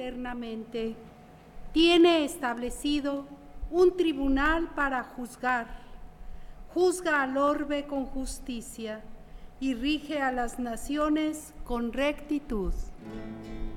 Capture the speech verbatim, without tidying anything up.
eternamente. Tiene establecido un tribunal para juzgar, juzga al orbe con justicia y rige a las naciones con rectitud.